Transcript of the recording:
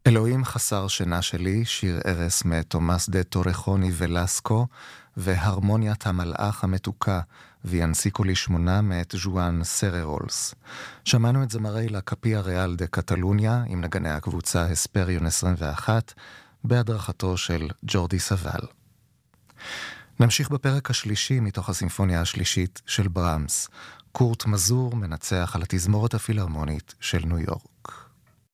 אלוהים חסר שינה שלי, שיר ערש מתומאס דה טורחוני ולסקו, והרמוניית המלאך המתוקה, וינסיקו לי שמונה מאת ז'ואן סררולס. שמענו את זמרי לקפיה ריאל דה קטלוניה, עם נגני הקבוצה הספריון 21, בהדרכתו של ג'ורדי סבל. נמשיך בפרק השלישי מתוך הסימפוניה השלישית של ברמס. קורט מזור מנצח על התזמורת הפילהרמונית של ניו יורק.